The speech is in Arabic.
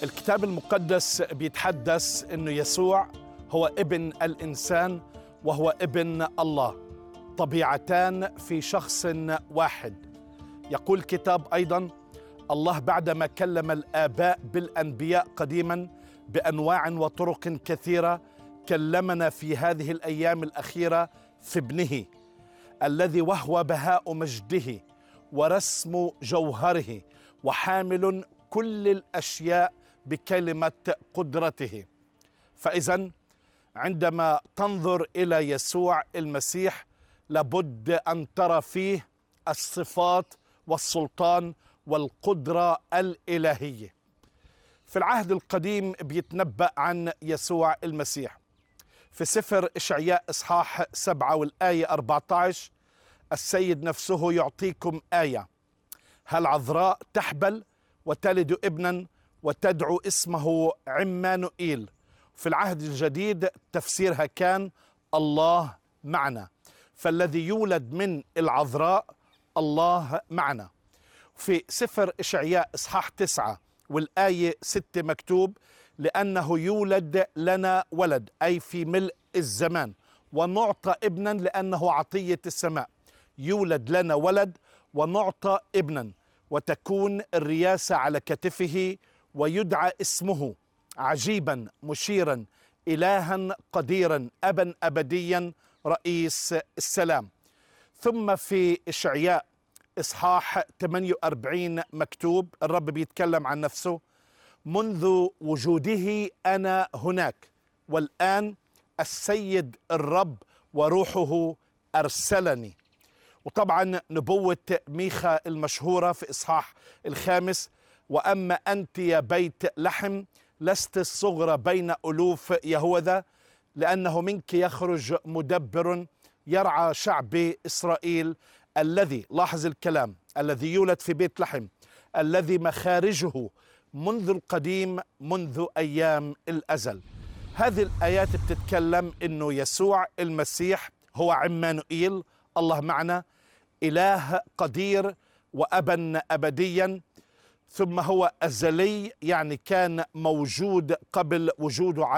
الكتاب المقدس بيتحدث إنه يسوع هو ابن الإنسان وهو ابن الله، طبيعتان في شخص واحد. يقول الكتاب أيضا: الله بعدما كلم الآباء بالأنبياء قديما بأنواع وطرق كثيرة، كلمنا في هذه الأيام الأخيرة في ابنه الذي وهو بهاء مجده ورسم جوهره وحامل كل الأشياء بكلمة قدرته. فإذن عندما تنظر إلى يسوع المسيح لابد أن ترى فيه الصفات والسلطان والقدرة الإلهية. في العهد القديم بيتنبأ عن يسوع المسيح في سفر إشعياء إصحاح 7 والآية 14: السيد نفسه يعطيكم آية، هل عذراء تحبل وتلد ابنا وتدعو اسمه عمانوئيل. في العهد الجديد تفسيرها كان الله معنا، فالذي يولد من العذراء الله معنا. في سفر إشعياء إصحاح 9 والآية 6 مكتوب: لأنه يولد لنا ولد، أي في ملء الزمان، ونعطى ابنا لأنه عطية السماء. يولد لنا ولد ونعطى ابنا، وتكون الرياسة على كتفه، ويدعى اسمه عجيبا مشيرا إلها قديرا أبا أبديا رئيس السلام. ثم في إشعياء إصحاح 48 مكتوب، الرب بيتكلم عن نفسه: منذ وجوده أنا هناك، والآن السيد الرب وروحه أرسلني. وطبعا نبوة ميخا المشهورة في إصحاح 5: وأما أنت يا بيت لحم لست الصغرى بين ألوف يهوذا، لأنه منك يخرج مدبر يرعى شعب إسرائيل، الذي، لاحظ الكلام، الذي يولد في بيت لحم، الذي مخارجه منذ القديم منذ أيام الأزل. هذه الآيات بتتكلم إنه يسوع المسيح هو عمانوئيل، الله معنا، إله قدير وأبا أبديا، ثم هو أزلي، يعني كان موجود قبل وجوده